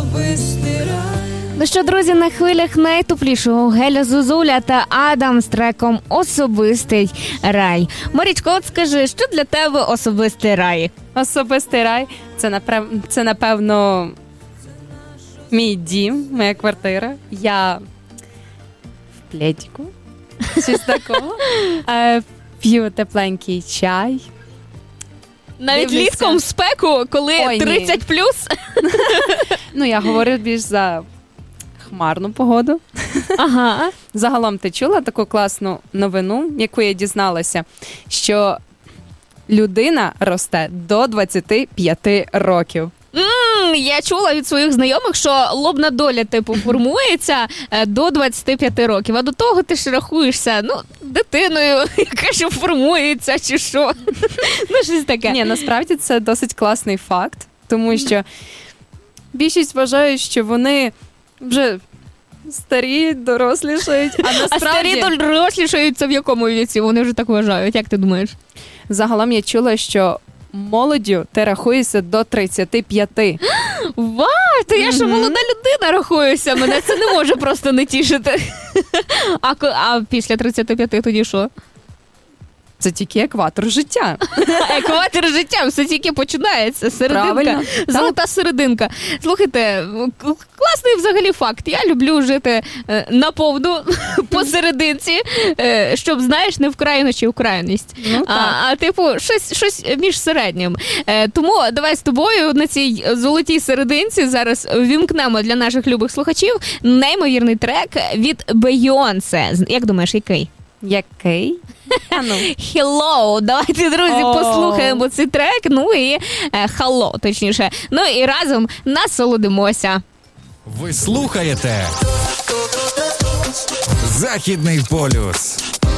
Ну що, друзі, на хвилях найтеплішого Геля Зозуля та Адам з треком «Особистий рай». Марічко, от скажи, що для тебе особистий рай? Особистий рай – це, напевно, мій дім, моя квартира. Я в пледіку, щось такого. П'ю тепленький чай. Навіть Дивлюся. літком в спеку, коли Ой, ні. 30+? Ну, я говорю більш за хмарну погоду. Ага. Загалом ти чула таку класну новину, яку я дізналася, що людина росте до 25 років. Я чула від своїх знайомих, що лобна доля, формується до 25 років, а до того ти ж рахуєшся, дитиною, яка ж формується, чи що. Щось таке. Ні, насправді це досить класний факт, тому що більшість вважають, що вони вже старі, дорослішають, а А насправді... старі дорослішаються в якому віці? Вони вже так вважають, як ти думаєш? Загалом я чула, що молоддю ти рахуєшся до 35. Вау, то я ж молода людина рахуюся, мене це не може просто не тішити. А після 35 тоді що? Це тільки екватор життя. Екватор життя, все тільки починається. Серединка. Правильно. Золота серединка. Слухайте, класний взагалі факт. Я люблю жити наповну, посерединці, щоб, знаєш, не в крайнощі в крайність. Ну, так. Щось між середнім. Тому давай з тобою на цій золотій серединці зараз вімкнемо для наших любих слухачів неймовірний трек від Бейонсе. Як думаєш, який? Який? Hello. Давайте, друзі, послухаємо цей трек. І hello, точніше. І разом насолодимося. Ви слухаєте Західний полюс.